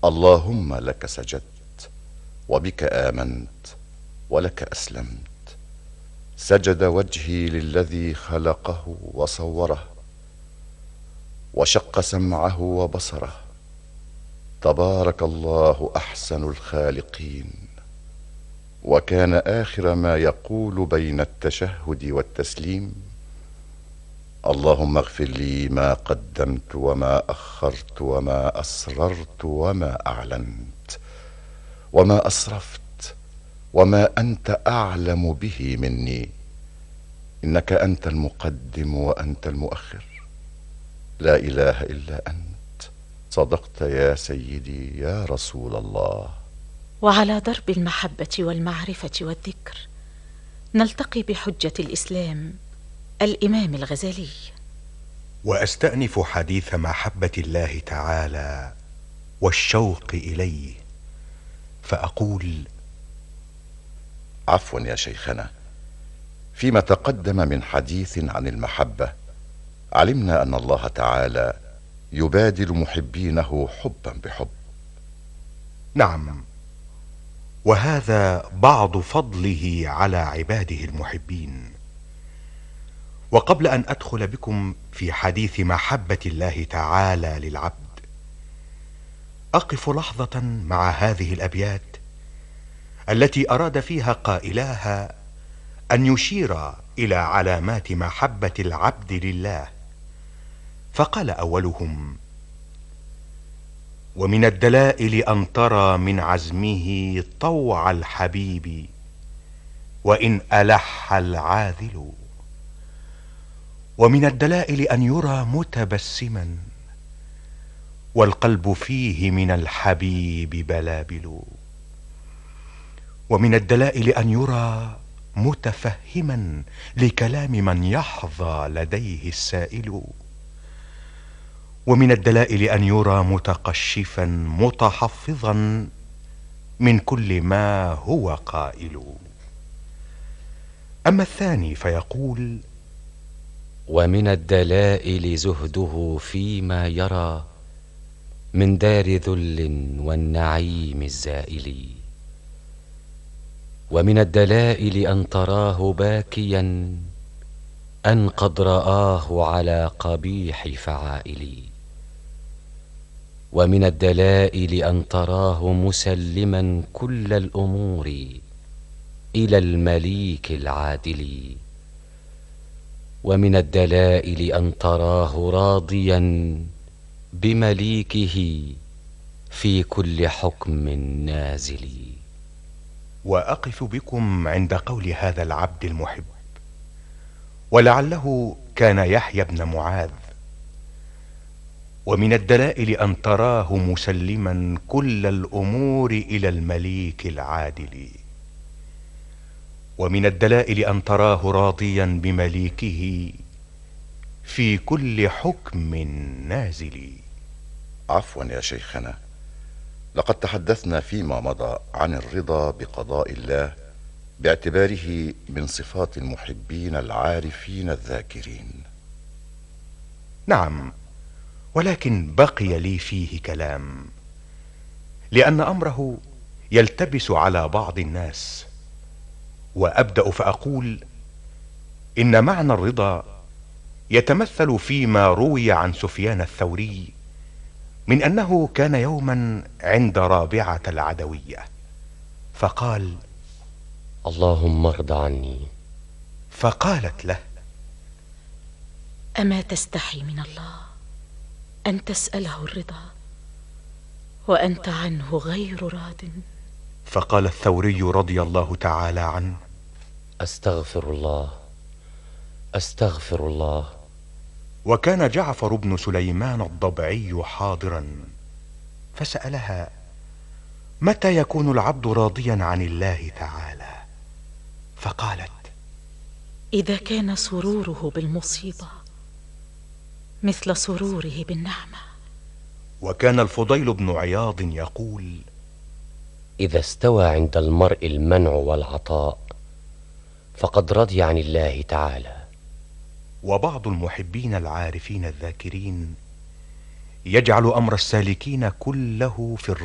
اللهم لك سجدت، وبك آمنت، ولك أسلمت. سجد وجهي للذي خلقه وصوره، وشق سمعه وبصره. تبارك الله أحسن الخالقين. وكان آخر ما يقول بين التشهد والتسليم: اللهم اغفر لي ما قدمت وما أخرت وما أسررت وما أعلنت وما أسرفت وما أنت أعلم به مني، إنك أنت المقدم وأنت المؤخر، لا إله إلا أنت. صدقت يا سيدي يا رسول الله. وعلى درب المحبة والمعرفة والذكر نلتقي بحجة الإسلام الإمام الغزالي. وأستأنف حديث محبة الله تعالى والشوق إليه فأقول: عفوا يا شيخنا، فيما تقدم من حديث عن المحبة علمنا أن الله تعالى يبادل محبينه حبا بحب. نعم، وهذا بعض فضله على عباده المحبين. وقبل أن أدخل بكم في حديث محبة الله تعالى للعبد، أقف لحظة مع هذه الأبيات التي أراد فيها قائلاها أن يشير إلى علامات محبة العبد لله، فقال أولهم: ومن الدلائل أن ترى من عزمه طوع الحبيب وإن ألح العاذل، ومن الدلائل أن يرى متبسما والقلب فيه من الحبيب بلابل، ومن الدلائل أن يرى متفهما لكلام من يحظى لديه السائل، ومن الدلائل أن يرى متقشفا متحفظا من كل ما هو قائل. أما الثاني فيقول: ومن الدلائل زهده فيما يرى من دار ذل والنعيم الزائل، ومن الدلائل أن تراه باكيا أن قد رآه على قبيح فعائل، ومن الدلائل أن تراه مسلما كل الأمور إلى المليك العادل، ومن الدلائل أن تراه راضيا بمليكه في كل حكم نازل. وأقف بكم عند قول هذا العبد المحب، ولعله كان يحيى بن معاذ: ومن الدلائل أن تراه مسلما كل الأمور إلى المليك العادل، ومن الدلائل أن تراه راضيا بمليكه في كل حكم نازل. عفوا يا شيخنا، لقد تحدثنا فيما مضى عن الرضا بقضاء الله باعتباره من صفات المحبين العارفين الذاكرين. نعم، ولكن بقي لي فيه كلام، لأن أمره يلتبس على بعض الناس. وأبدأ فأقول: إن معنى الرضا يتمثل فيما روي عن سفيان الثوري من أنه كان يوما عند رابعة العدوية فقال: اللهم ارض عني. فقالت له: أما تستحي من الله أن تسأله الرضا وأنت عنه غير راض؟ فقال الثوري رضي الله تعالى عنه: أستغفر الله أستغفر الله. وكان جعفر بن سليمان الضبعي حاضرا، فسألها: متى يكون العبد راضيا عن الله تعالى؟ فقالت: إذا كان سروره بالمصيبة مثل سروره بالنعمة. وكان الفضيل بن عياض يقول: إذا استوى عند المرء المنع والعطاء فقد رضي عن الله تعالى. وبعض المحبين العارفين الذاكرين يجعل أمر السالكين كله في